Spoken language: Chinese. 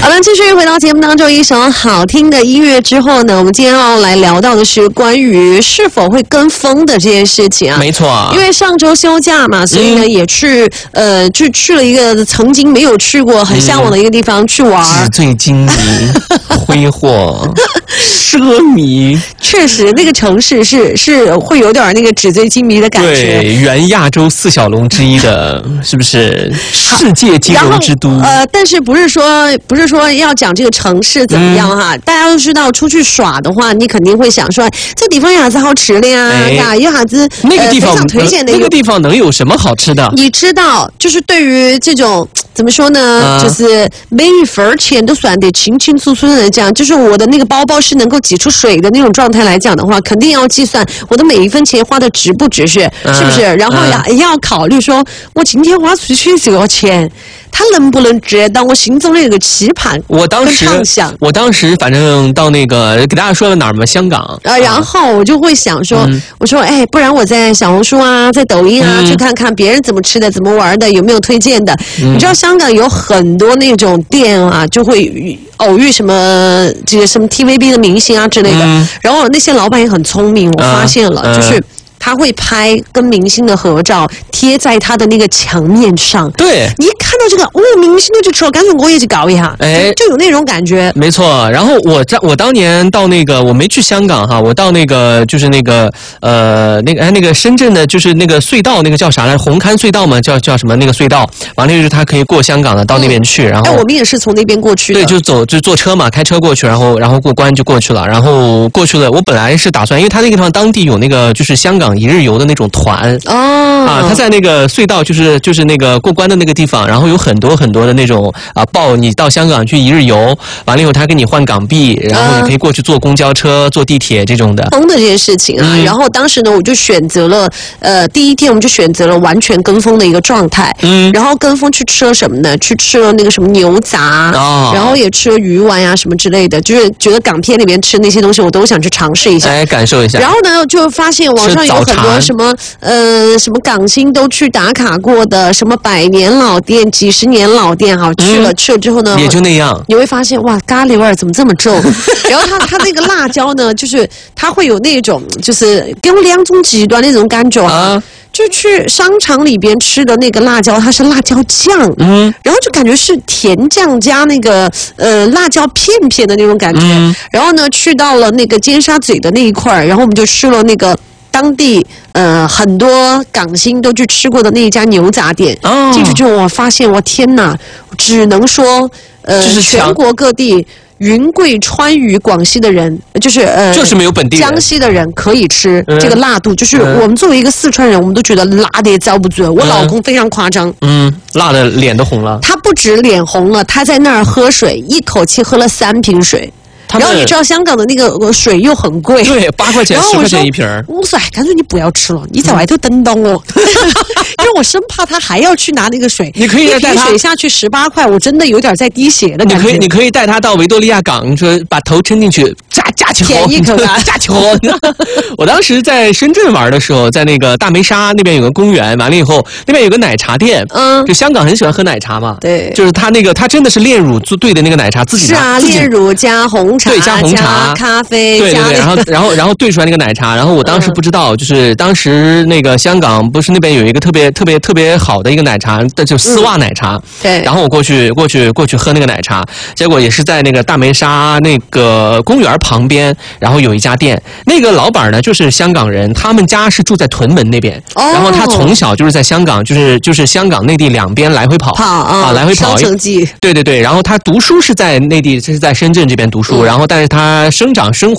好了，继续回到节目当中，一首好听的音乐之后呢，我们今天要来聊到的是关于是否会跟风的这件事情啊。 没错， 因为上周休假嘛，所以呢也去就去了一个曾经没有去过、很向往的一个地方去玩。 纸醉金迷、挥霍、奢靡， 确实那个城市是会有点那个纸醉金迷的感觉。 对，原亚洲4小龙之一的，是不是世界金融之都？ 但是不是说要讲这个城市怎么样哈？大家都知道，出去耍的话，你肯定会想说，这地方有啥子好吃的呀？有啥子那个地方非常推荐的那个地方能有什么好吃的？ 你知道，就是对于这种怎么说呢，就是每一分钱都算得清清楚楚的讲，就是我的那个包包是能够挤出水的那种状态来讲的话，肯定要计算我的每一分钱花的值不值是不是？然后也要考虑说，我今天花出去这个钱，它能不能值到我心中的那个期盼？ 我当时反正到那个给大家说了哪儿嘛，香港然后我就会想说，我说不然我在小红书啊，在抖音啊，去看看别人怎么吃的，怎么玩的，有没有推荐的？你知道香港有很多那种店啊，就会偶遇什么这个什么 TVB 的明星啊之类的，然后那些老板也很聪明，我发现了，就是他会拍跟明星的合照贴在他的那个墙面上。对，你一看到这个明星都去吃了，干脆我也去搞一下，就有那种感觉。 没错。然后我当年到那个，我没去香港哈，我到那个就是那个那个深圳的，就是那个隧道，那个叫啥来？红磡隧道嘛，叫什么那个隧道？完了就是他可以过香港的，到那边去。然后我们也是从那边过去的。 对，就坐车嘛，开车过去，然后过关就过去了。然后过去了，我本来是打算，因为他那个地方当地有那个就是香港一日游的那种团他在那个隧道就是那个过关的那个地方，然后有很多很多的那种报你到香港去一日游，完了以后他给你换港币，然后你可以过去坐公交车、坐地铁这种的。 风的这件事情啊，然后当时呢，我就选择了第一天我们就选择了完全跟风的一个状态，然后跟风去吃了什么呢？去吃了那个什么牛杂，然后也吃了鱼丸呀什么之类的，就是觉得港片里面吃那些东西我都想去尝试一下， 感受一下。 然后呢，就发现网上有很多什么港星都去打卡过的，什么100年老店、几十年老店，去了之后呢， 也就那样。 你会发现哇，咖喱味儿怎么这么重？然后它那个辣椒呢，就是它会有那种，就是给我2种极端那种感觉就去商场里边吃的那个辣椒，它是辣椒酱，然后就感觉是甜酱加那个辣椒片片的那种感觉。然后呢，去到了那个尖沙咀的那一块，然后我们就吃了那个当地很多港星都去吃过的那一家牛杂店。进去之后，我发现我天哪，只能说就是全国各地。云贵川渝广西的人，就是没有本地人， 江西的人可以吃这个辣度，就是我们作为一个四川人，我们都觉得辣的也遭不住。我老公非常夸张， 辣的脸都红了。 他不止脸红了，他在那儿喝水，一口气喝了3瓶水。然后你知道香港的那个水又很贵， 对，8块钱、10块钱一瓶。 我说干脆你不要吃了，你在外头等到我，因为我生怕他还要去拿那个水。 你可以带他， 水下去18块，我真的有点在滴血的感觉。 你可以带他到维多利亚港，说把头伸进去，架球， 舔一口架球。我当时在深圳玩的时候，在那个大梅沙那边有个公园，完了以后那边有个奶茶店，就香港很喜欢喝奶茶嘛， 对， 就是他真的是炼乳兑的那个奶茶，自己拿， 是炼乳加红茶， 对，加红茶、 咖啡， 对，然后兑出来那个奶茶，然后我当时不知道，就是当时那个香港不是那边有一个特别好的一个奶茶，就丝袜奶茶， 对， 然后我过去喝那个奶茶，结果也是在那个大梅沙那个公园旁边，然后有一家店，那个老板呢就是香港人，他们家是住在屯门那边，然后他从小就是在香港，就是香港内地2边来回跑来回跑，对，然后他读书是在内地，是在深圳这边读书，然后但是他生活